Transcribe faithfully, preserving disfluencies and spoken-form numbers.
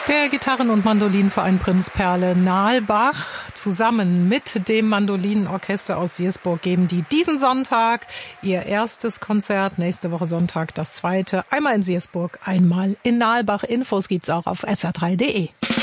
Der Gitarren- und Mandolinenverein Prinzperle Nalbach zusammen mit dem Mandolinenorchester aus Siersburg geben die diesen Sonntag ihr erstes Konzert, nächste Woche Sonntag das zweite, einmal in Siersburg, einmal in Nalbach. Infos gibt's auch auf s r drei punkt de.